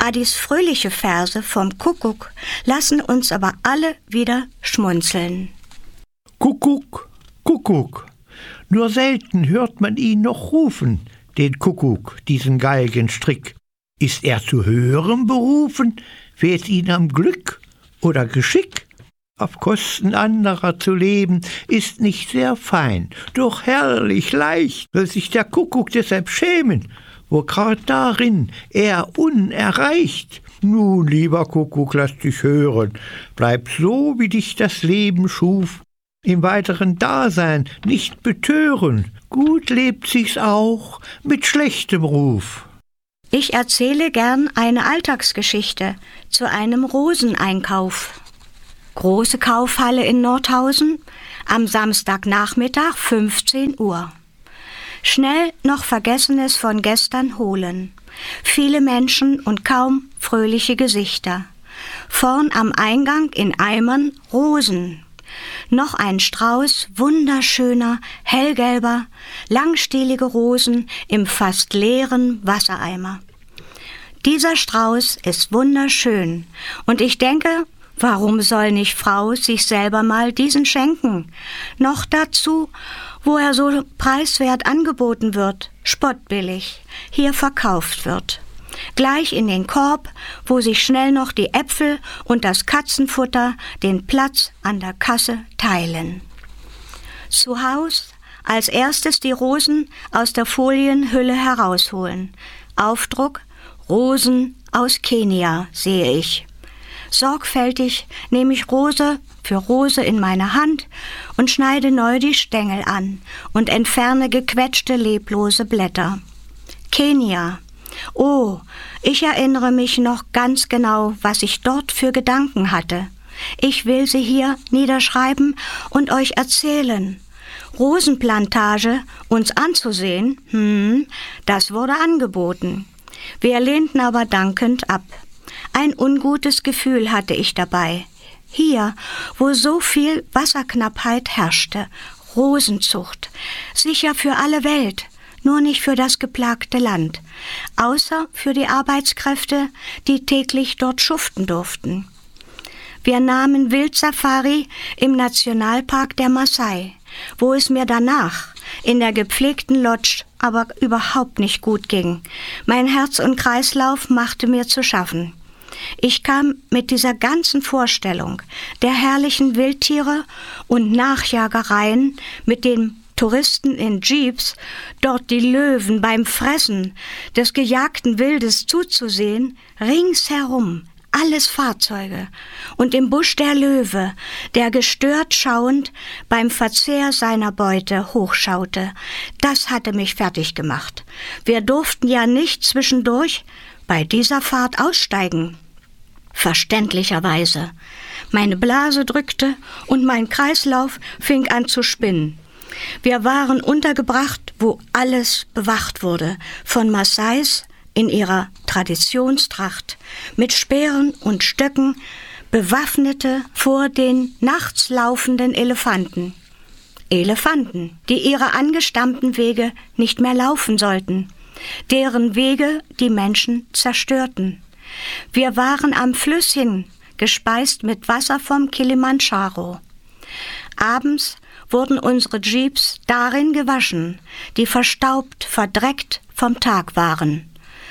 Adis fröhliche Verse vom Kuckuck lassen uns aber alle wieder schmunzeln. Kuckuck, Kuckuck, nur selten hört man ihn noch rufen, den Kuckuck, diesen Galgenstrick. Ist er zu höherem berufen, fehlt ihn am Glück oder Geschick? Auf Kosten anderer zu leben, ist nicht sehr fein, doch herrlich leicht will sich der Kuckuck deshalb schämen, wo grad darin er unerreicht. Nun, lieber Kuckuck, lass dich hören, bleib so, wie dich das Leben schuf, im weiteren Dasein nicht betören, gut lebt sich's auch mit schlechtem Ruf. Ich erzähle gern eine Alltagsgeschichte zu einem Roseneinkauf. Große Kaufhalle in Nordhausen, am Samstagnachmittag 15 Uhr. Schnell noch Vergessenes von gestern holen. Viele Menschen und kaum fröhliche Gesichter. Vorn am Eingang in Eimern Rosen. Noch ein Strauß wunderschöner, hellgelber, langstielige Rosen im fast leeren Wassereimer. Dieser Strauß ist wunderschön und ich denke, warum soll nicht Frau sich selber mal diesen schenken? Noch dazu, wo er so preiswert angeboten wird, spottbillig, hier verkauft wird. Gleich in den Korb, wo sich schnell noch die Äpfel und das Katzenfutter den Platz an der Kasse teilen. Zu Haus als erstes die Rosen aus der Folienhülle herausholen. Aufdruck: Rosen aus Kenia, sehe ich. Sorgfältig nehme ich Rose für Rose in meine Hand und schneide neu die Stängel an und entferne gequetschte, leblose Blätter. Kenia. Oh, ich erinnere mich noch ganz genau, was ich dort für Gedanken hatte. Ich will sie hier niederschreiben und euch erzählen. Rosenplantage uns anzusehen, das wurde angeboten. Wir lehnten aber dankend ab. Ein ungutes Gefühl hatte ich dabei. Hier, wo so viel Wasserknappheit herrschte, Rosenzucht, sicher für alle Welt, nur nicht für das geplagte Land, außer für die Arbeitskräfte, die täglich dort schuften durften. Wir nahmen Wildsafari im Nationalpark der Maasai, wo es mir danach in der gepflegten Lodge aber überhaupt nicht gut ging. Mein Herz und Kreislauf machte mir zu schaffen. Ich kam mit dieser ganzen Vorstellung der herrlichen Wildtiere und Nachjagereien mit den Touristen in Jeeps, dort die Löwen beim Fressen des gejagten Wildes zuzusehen, ringsherum alles Fahrzeuge und im Busch der Löwe, der gestört schauend beim Verzehr seiner Beute hochschaute. Das hatte mich fertig gemacht. Wir durften ja nicht zwischendurch bei dieser Fahrt aussteigen. Verständlicherweise. Meine Blase drückte und mein Kreislauf fing an zu spinnen. Wir waren untergebracht, wo alles bewacht wurde, von Maasais in ihrer Traditionstracht, mit Speeren und Stöcken, Bewaffnete vor den nachts laufenden Elefanten. Elefanten, die ihre angestammten Wege nicht mehr laufen sollten, deren Wege die Menschen zerstörten. Wir waren am Flüsschen, gespeist mit Wasser vom Kilimandscharo. Abends wurden unsere Jeeps darin gewaschen, die verstaubt, verdreckt vom Tag waren.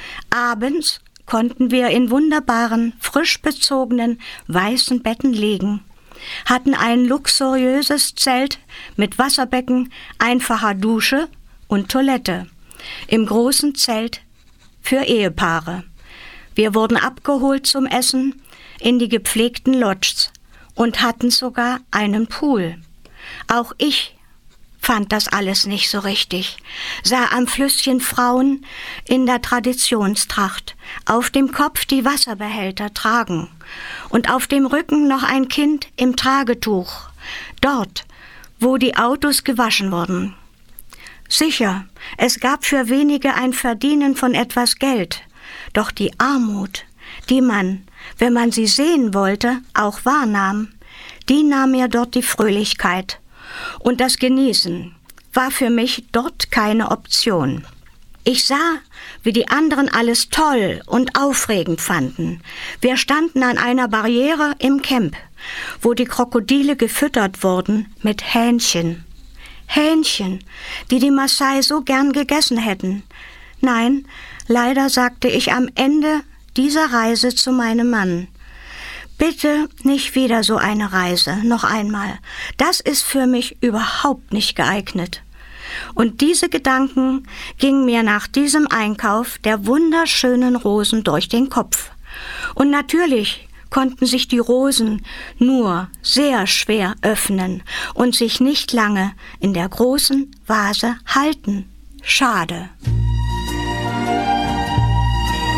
Abends konnten wir in wunderbaren, frisch bezogenen, weißen Betten liegen, hatten ein luxuriöses Zelt mit Wasserbecken, einfacher Dusche und Toilette, im großen Zelt für Ehepaare. Wir wurden abgeholt zum Essen in die gepflegten Lodges und hatten sogar einen Pool. Auch ich fand das alles nicht so richtig, sah am Flüsschen Frauen in der Traditionstracht, auf dem Kopf die Wasserbehälter tragen und auf dem Rücken noch ein Kind im Tragetuch, dort, wo die Autos gewaschen wurden. Sicher, es gab für wenige ein Verdienen von etwas Geld, doch die Armut, die man, wenn man sie sehen wollte, auch wahrnahm, die nahm mir dort die Fröhlichkeit. Und das Genießen war für mich dort keine Option. Ich sah, wie die anderen alles toll und aufregend fanden. Wir standen an einer Barriere im Camp, wo die Krokodile gefüttert wurden mit Hähnchen. Hähnchen, die die Maasai so gern gegessen hätten. Nein, leider sagte ich am Ende dieser Reise zu meinem Mann: Bitte nicht wieder so eine Reise, noch einmal. Das ist für mich überhaupt nicht geeignet. Und diese Gedanken gingen mir nach diesem Einkauf der wunderschönen Rosen durch den Kopf. Und natürlich konnten sich die Rosen nur sehr schwer öffnen und sich nicht lange in der großen Vase halten. Schade.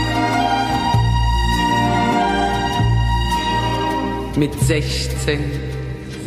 Mit 16